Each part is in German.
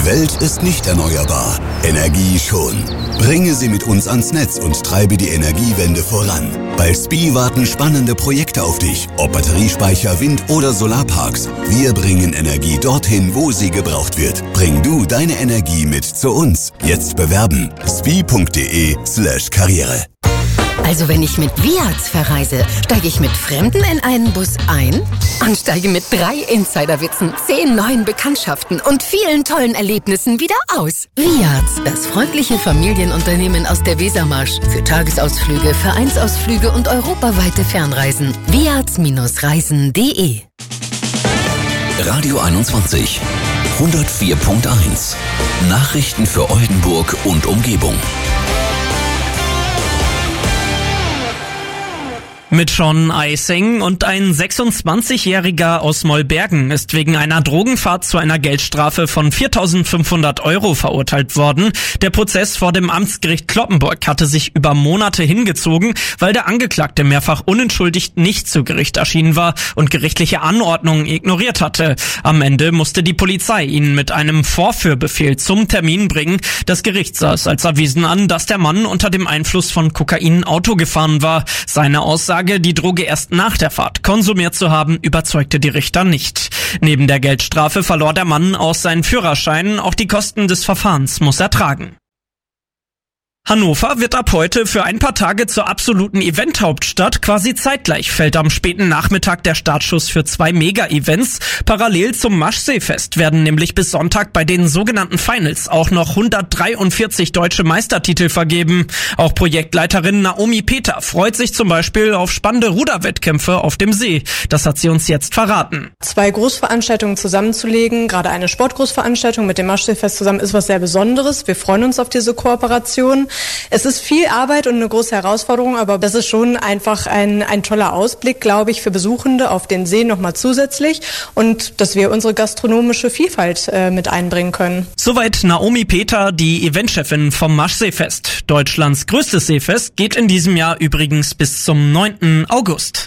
Die Welt ist nicht erneuerbar, Energie schon. Bringe sie mit uns ans Netz und treibe die Energiewende voran. Bei SPIE warten spannende Projekte auf dich, ob Batteriespeicher, Wind- oder Solarparks. Wir bringen Energie dorthin, wo sie gebraucht wird. Bring du deine Energie mit zu uns. Jetzt bewerben. spie.de/Karriere. Also wenn ich mit Viaz verreise, steige ich mit Fremden in einen Bus ein und steige mit 3 Insiderwitzen, 10 neuen Bekanntschaften und vielen tollen Erlebnissen wieder aus. Viaz, das freundliche Familienunternehmen aus der Wesermarsch. Für Tagesausflüge, Vereinsausflüge und europaweite Fernreisen. viaz-reisen.de. Radio 21 104.1 Nachrichten für Oldenburg und Umgebung. Mit Sean Eising und ein 26-Jähriger aus Mollbergen ist wegen einer Drogenfahrt zu einer Geldstrafe von 4.500 € verurteilt worden. Der Prozess vor dem Amtsgericht Cloppenburg hatte sich über Monate hingezogen, weil der Angeklagte mehrfach unentschuldigt nicht zu Gericht erschienen war und gerichtliche Anordnungen ignoriert hatte. Am Ende musste die Polizei ihn mit einem Vorführbefehl zum Termin bringen. Das Gericht sah es als erwiesen an, dass der Mann unter dem Einfluss von Kokain Auto gefahren war. Seine Aussage, die Droge erst nach der Fahrt konsumiert zu haben, überzeugte die Richter nicht. Neben der Geldstrafe verlor der Mann auch seinen Führerschein, auch die Kosten des Verfahrens muss er tragen. Hannover wird ab heute für ein paar Tage zur absoluten Event-Hauptstadt. Quasi zeitgleich fällt am späten Nachmittag der Startschuss für 2 Mega-Events. Parallel zum Maschseefest werden nämlich bis Sonntag bei den sogenannten Finals auch noch 143 deutsche Meistertitel vergeben. Auch Projektleiterin Naomi Peter freut sich zum Beispiel auf spannende Ruderwettkämpfe auf dem See. Das hat sie uns jetzt verraten. 2 Großveranstaltungen zusammenzulegen, gerade eine Sportgroßveranstaltung mit dem Maschseefest zusammen, ist was sehr Besonderes. Wir freuen uns auf diese Kooperation. Es ist viel Arbeit und eine große Herausforderung, aber das ist schon einfach ein toller Ausblick, glaube ich, für Besuchende auf den See nochmal zusätzlich und dass wir unsere gastronomische Vielfalt mit einbringen können. Soweit Naomi Peter, die Eventchefin vom Maschseefest. Deutschlands größtes Seefest geht in diesem Jahr übrigens bis zum 9. August.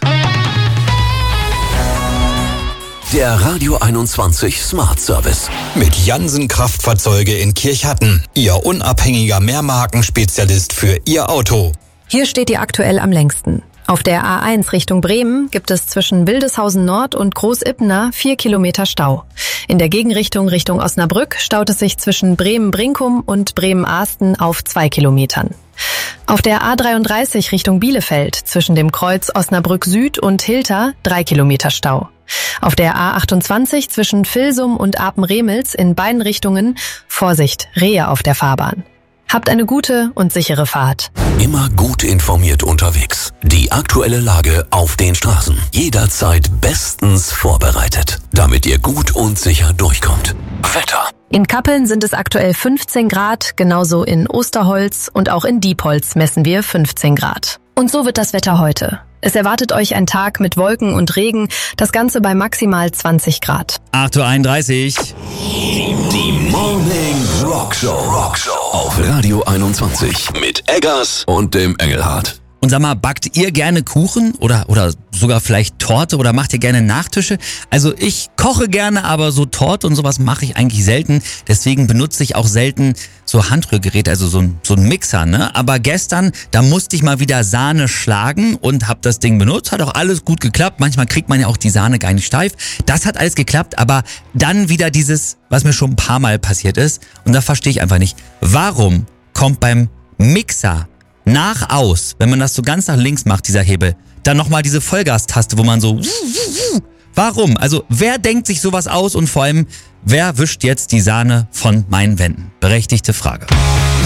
Der Radio 21 Smart Service. Mit Jansen Kraftfahrzeuge in Kirchhatten. Ihr unabhängiger Mehrmarkenspezialist für Ihr Auto. Hier steht ihr aktuell am längsten. Auf der A1 Richtung Bremen gibt es zwischen Wildeshausen Nord und Großippner 4 Kilometer Stau. In der Gegenrichtung Richtung Osnabrück staut es sich zwischen Bremen-Brinkum und Bremen-Ahsten auf 2 Kilometern. Auf der A33 Richtung Bielefeld zwischen dem Kreuz Osnabrück Süd und Hilter 3 Kilometer Stau. Auf der A28 zwischen Vilsum und Apen-Remels in beiden Richtungen Vorsicht, Rehe auf der Fahrbahn. Habt eine gute und sichere Fahrt. Immer gut informiert unterwegs. Die aktuelle Lage auf den Straßen. Jederzeit bestens vorbereitet, damit ihr gut und sicher durchkommt. Wetter. In Kappeln sind es aktuell 15 Grad, genauso in Osterholz und auch in Diepholz messen wir 15 Grad. Und so wird das Wetter heute. Es erwartet euch ein Tag mit Wolken und Regen, das Ganze bei maximal 20 Grad. 8.31 Uhr. Die Morning Rockshow auf Radio 21 mit Eggers und dem Engelhardt. Und sag mal, backt ihr gerne Kuchen oder sogar vielleicht Torte oder macht ihr gerne Nachtische? Also ich koche gerne, aber so Torte und sowas mache ich eigentlich selten. Deswegen benutze ich auch selten so Handrührgeräte, also so ein Mixer, ne? Aber gestern, da musste ich mal wieder Sahne schlagen und habe das Ding benutzt. Hat auch alles gut geklappt. Manchmal kriegt man ja auch die Sahne gar nicht steif. Das hat alles geklappt, aber dann wieder dieses, was mir schon ein paar Mal passiert ist. Und da verstehe ich einfach nicht, warum kommt beim Mixer nach aus, wenn man das so ganz nach links macht, dieser Hebel, dann nochmal diese Vollgastaste, wo man so... Warum? Also wer denkt sich sowas aus und vor allem, wer wischt jetzt die Sahne von meinen Wänden? Berechtigte Frage.